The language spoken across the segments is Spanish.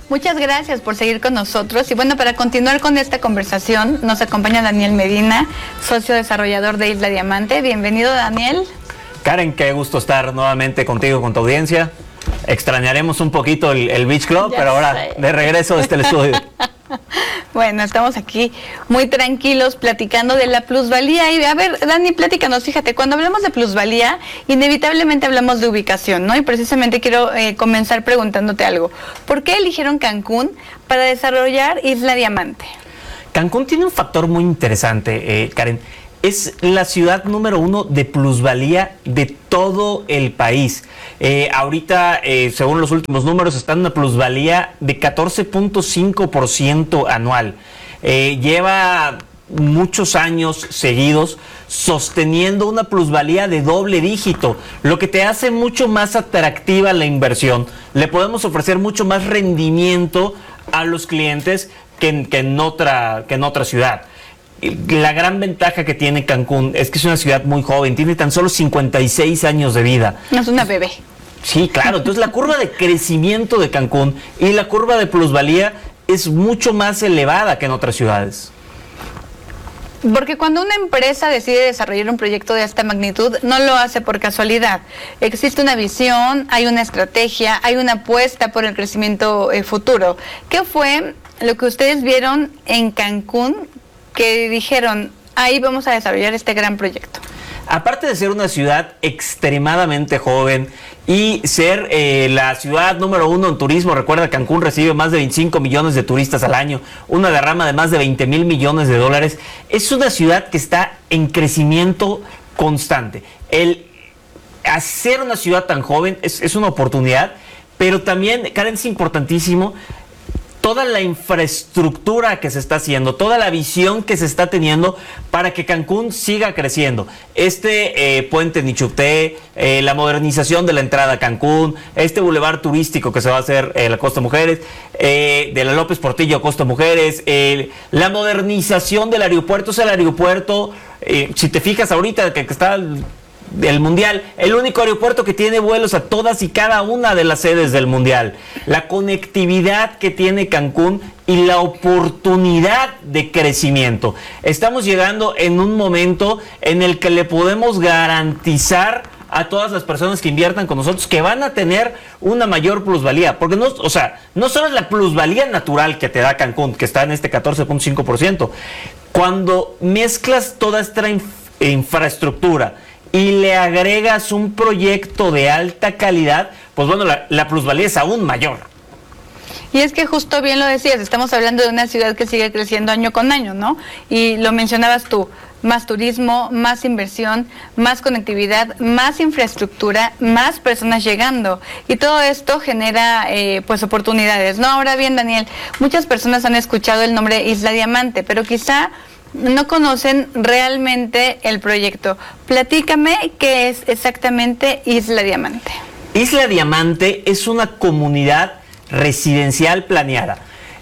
Muchas gracias por seguir con nosotros. Y bueno, para continuar con esta conversación, nos acompaña Daniel Medina, socio desarrollador de Isla Diamante. Bienvenido, Daniel. Karen, qué gusto estar nuevamente contigo, con tu audiencia. Extrañaremos un poquito el Beach Club, pero ahora de regreso desde el estudio. Bueno, estamos aquí muy tranquilos platicando de la plusvalía. Y a ver, Dani, platícanos, fíjate, cuando hablamos de plusvalía, inevitablemente hablamos de ubicación, ¿no? Y precisamente quiero comenzar preguntándote algo. ¿Por qué eligieron Cancún para desarrollar Isla Diamante? Cancún tiene un factor muy interesante, Karen. Es la ciudad número 1 de plusvalía de todo el país. Ahorita, según los últimos números, está en una plusvalía de 14.5% anual. Lleva muchos años seguidos sosteniendo una plusvalía de doble dígito, lo que te hace mucho más atractiva la inversión. Le podemos ofrecer mucho más rendimiento a los clientes que en otra ciudad. La gran ventaja que tiene Cancún es que es una ciudad muy joven, tiene tan solo 56 años de vida. Es una bebé. Sí, claro. Entonces la curva de crecimiento de Cancún y la curva de plusvalía es mucho más elevada que en otras ciudades. Porque cuando una empresa decide desarrollar un proyecto de esta magnitud, no lo hace por casualidad. Existe una visión, hay una estrategia, hay una apuesta por el crecimiento futuro. ¿Qué fue lo que ustedes vieron en Cancún que dijeron, ahí vamos a desarrollar este gran proyecto? Aparte de ser una ciudad extremadamente joven y ser la ciudad número 1 en turismo, recuerda, Cancún recibe más de 25 millones de turistas al año, una derrama de más de 20 mil millones de dólares. Es una ciudad que está en crecimiento constante. El hacer una ciudad tan joven es una oportunidad, pero también, Karen, es importantísimo toda la infraestructura que se está haciendo, toda la visión que se está teniendo para que Cancún siga creciendo. Puente Nichupté, la modernización de la entrada a Cancún, bulevar turístico que se va a hacer la Costa Mujeres, de la López Portillo Costa Mujeres, la modernización del aeropuerto. O sea, el aeropuerto, si te fijas ahorita que está del Mundial, el único aeropuerto que tiene vuelos a todas y cada una de las sedes del Mundial. La conectividad que tiene Cancún y la oportunidad de crecimiento. Estamos llegando en un momento en el que le podemos garantizar a todas las personas que inviertan con nosotros que van a tener una mayor plusvalía, porque no solo es la plusvalía natural que te da Cancún, que está en este 14.5%. Cuando mezclas toda esta infraestructura y le agregas un proyecto de alta calidad, pues bueno, la plusvalía es aún mayor. Y es que justo bien lo decías, estamos hablando de una ciudad que sigue creciendo año con año, ¿no? Y lo mencionabas tú, más turismo, más inversión, más conectividad, más infraestructura, más personas llegando. Y todo esto genera pues oportunidades, ¿no? Ahora bien, Daniel, muchas personas han escuchado el nombre Isla Diamante, pero quizá no conocen realmente el proyecto. Platícame qué es exactamente Isla Diamante. Isla Diamante es una comunidad residencial planeada.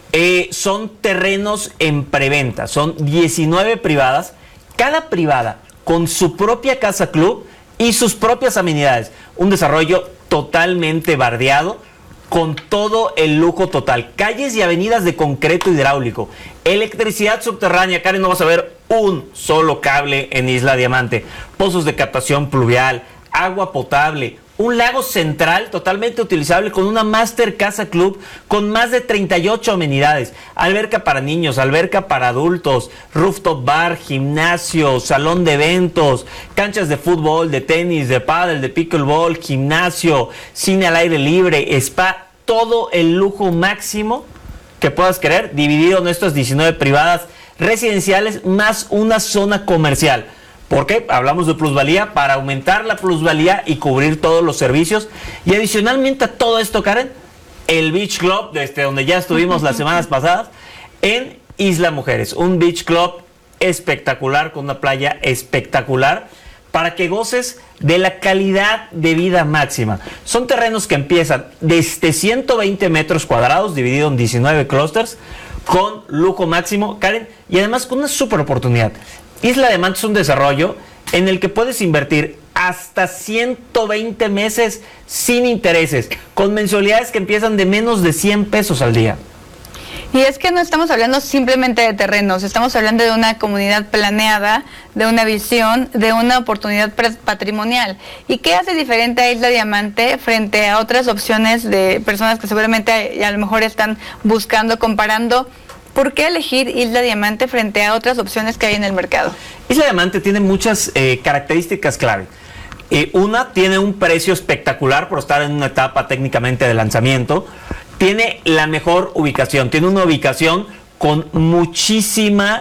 Son terrenos en preventa, son 19 privadas, cada privada con su propia casa club y sus propias amenidades. Un desarrollo totalmente bardeado, con todo el lujo total. Calles y avenidas de concreto hidráulico. Electricidad subterránea. Karen, no vas a ver un solo cable en Isla Diamante. Pozos de captación pluvial, agua potable, un lago central totalmente utilizable con una Master Casa Club con más de 38 amenidades. Alberca para niños, alberca para adultos, rooftop bar, gimnasio, salón de eventos, canchas de fútbol, de tenis, de pádel, de pickleball, gimnasio, cine al aire libre, spa, todo el lujo máximo que puedas querer, dividido en estas 19 privadas residenciales más una zona comercial. ¿Por qué? Hablamos de plusvalía, para aumentar la plusvalía y cubrir todos los servicios. Y adicionalmente a todo esto, Karen, el Beach Club, desde donde ya estuvimos las semanas pasadas, en Isla Mujeres. Un Beach Club espectacular, con una playa espectacular, para que goces de la calidad de vida máxima. Son terrenos que empiezan desde 120 metros cuadrados, dividido en 19 clústeres, con lujo máximo, Karen, y además con una super oportunidad. Isla Diamante es un desarrollo en el que puedes invertir hasta 120 meses sin intereses, con mensualidades que empiezan de menos de 100 pesos al día. Y es que no estamos hablando simplemente de terrenos, estamos hablando de una comunidad planeada, de una visión, de una oportunidad patrimonial. ¿Y qué hace diferente a Isla Diamante frente a otras opciones de personas que seguramente a lo mejor están buscando, comparando? ¿Por qué elegir Isla Diamante frente a otras opciones que hay en el mercado? Isla Diamante tiene muchas características clave. Una, tiene un precio espectacular por estar en una etapa técnicamente de lanzamiento. Tiene la mejor ubicación, tiene una ubicación con tiene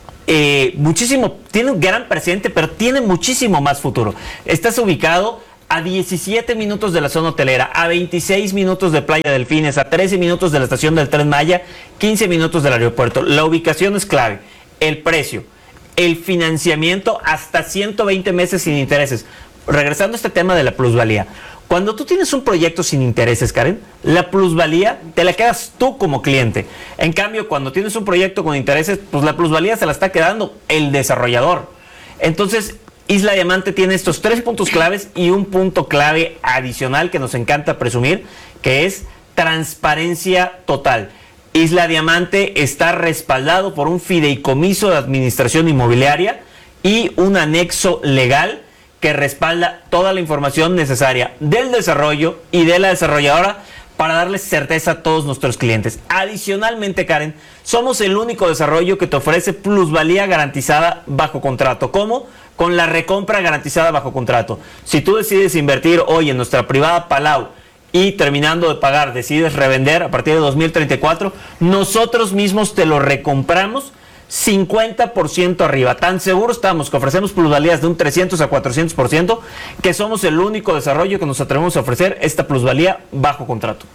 un gran presente, pero tiene muchísimo más futuro. Estás ubicado a 17 minutos de la zona hotelera, a 26 minutos de Playa Delfines, a 13 minutos de la estación del Tren Maya, 15 minutos del aeropuerto. La ubicación es clave, el precio, el financiamiento hasta 120 meses sin intereses. Regresando a este tema de la plusvalía. Cuando tú tienes un proyecto sin intereses, Karen, la plusvalía te la quedas tú como cliente. En cambio, cuando tienes un proyecto con intereses, pues la plusvalía se la está quedando el desarrollador. Entonces, Isla Diamante tiene estos 3 puntos claves y un punto clave adicional que nos encanta presumir, que es transparencia total. Isla Diamante está respaldado por un fideicomiso de administración inmobiliaria y un anexo legal que respalda toda la información necesaria del desarrollo y de la desarrolladora para darles certeza a todos nuestros clientes. Adicionalmente, Karen, somos el único desarrollo que te ofrece plusvalía garantizada bajo contrato. ¿Cómo? Con la recompra garantizada bajo contrato. Si tú decides invertir hoy en nuestra privada Palau y terminando de pagar decides revender a partir de 2034, nosotros mismos te lo recompramos 50% arriba. Tan seguro estamos que ofrecemos plusvalías de un 300 a 400%, que somos el único desarrollo que nos atrevemos a ofrecer esta plusvalía bajo contrato.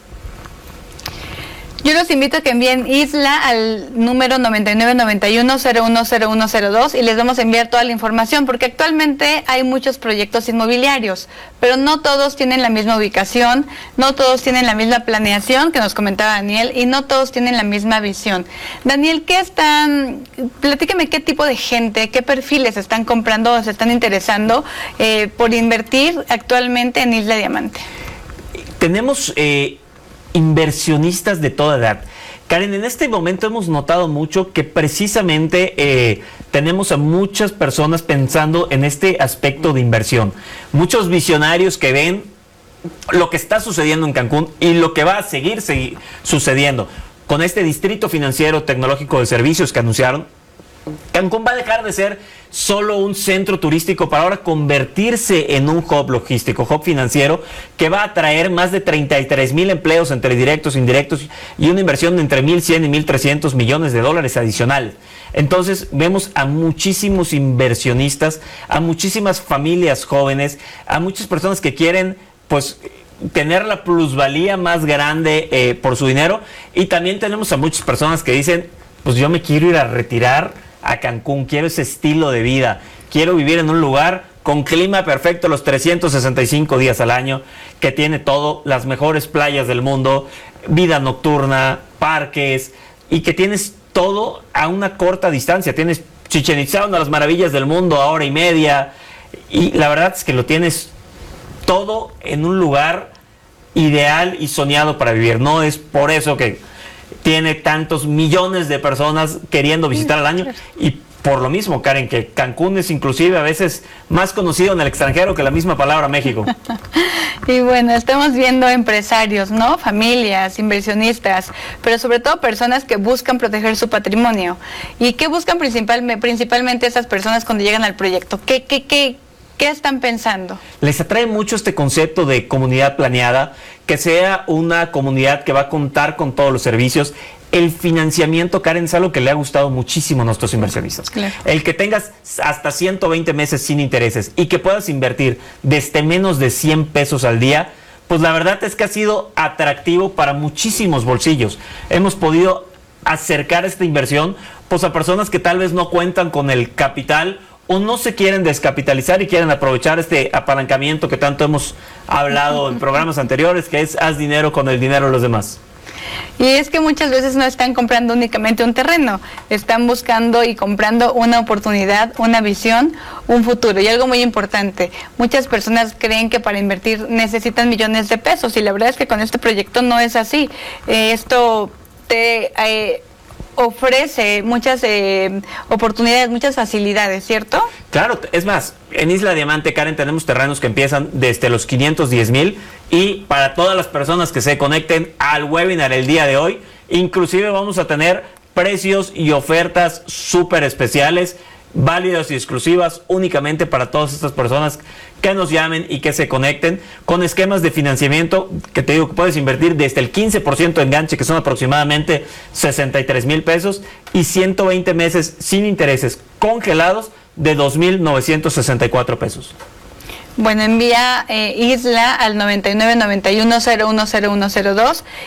Yo los invito a que envíen Isla al número 9991-010102 y les vamos a enviar toda la información, porque actualmente hay muchos proyectos inmobiliarios, pero no todos tienen la misma ubicación, no todos tienen la misma planeación que nos comentaba Daniel y no todos tienen la misma visión. Daniel, platíqueme qué tipo de gente, qué perfiles están comprando o se están interesando por invertir actualmente en Isla Diamante. Tenemos inversionistas de toda edad. Karen, en este momento hemos notado mucho que precisamente tenemos a muchas personas pensando en este aspecto de inversión. Muchos visionarios que ven lo que está sucediendo en Cancún y lo que va a seguir sucediendo con este distrito financiero tecnológico de servicios que anunciaron. Cancún va a dejar de ser solo un centro turístico para ahora convertirse en un hub logístico, hub financiero, que va a atraer más de 33,000 empleos entre directos e indirectos y una inversión de entre 1,100 y 1,300 millones de dólares adicionales. Entonces vemos a muchísimos inversionistas, a muchísimas familias jóvenes, a muchas personas que quieren pues tener la plusvalía más grande por su dinero, y también tenemos a muchas personas que dicen, pues yo me quiero ir a retirar a Cancún, quiero ese estilo de vida, quiero vivir en un lugar con clima perfecto los 365 días al año, que tiene todo, las mejores playas del mundo, vida nocturna, parques, y que tienes todo a una corta distancia. Tienes Chichén Itzá, una de las maravillas del mundo, a hora y media, y la verdad es que lo tienes todo en un lugar ideal y soñado para vivir. No es por eso que tiene tantos millones de personas queriendo visitar al año, y por lo mismo, Karen, que Cancún es inclusive a veces más conocido en el extranjero que la misma palabra México. Y bueno, estamos viendo empresarios, ¿no? Familias, inversionistas, pero sobre todo personas que buscan proteger su patrimonio. ¿Y qué buscan principalmente esas personas cuando llegan al proyecto? ¿Qué están pensando? Les atrae mucho este concepto de comunidad planeada, que sea una comunidad que va a contar con todos los servicios. El financiamiento, Karen, es algo que le ha gustado muchísimo a nuestros inversionistas. Claro. El que tengas hasta 120 meses sin intereses y que puedas invertir desde menos de 100 pesos al día, pues la verdad es que ha sido atractivo para muchísimos bolsillos. Hemos podido acercar esta inversión pues a personas que tal vez no cuentan con el capital o no se quieren descapitalizar y quieren aprovechar este apalancamiento que tanto hemos hablado en programas anteriores, que es haz dinero con el dinero de los demás. Y es que muchas veces no están comprando únicamente un terreno, están buscando y comprando una oportunidad, una visión, un futuro. Y algo muy importante, muchas personas creen que para invertir necesitan millones de pesos y la verdad es que con este proyecto no es así. Esto te ofrece muchas oportunidades, muchas facilidades, ¿cierto? Claro, es más, en Isla Diamante, Karen, tenemos terrenos que empiezan desde los 510,000 y para todas las personas que se conecten al webinar el día de hoy, inclusive vamos a tener precios y ofertas súper especiales, válidas y exclusivas únicamente para todas estas personas que nos llamen y que se conecten con esquemas de financiamiento que te digo que puedes invertir desde el 15% de enganche, que son aproximadamente 63,000 pesos, y 120 meses sin intereses congelados de 2,964 pesos. Bueno, envía Isla al 9991010102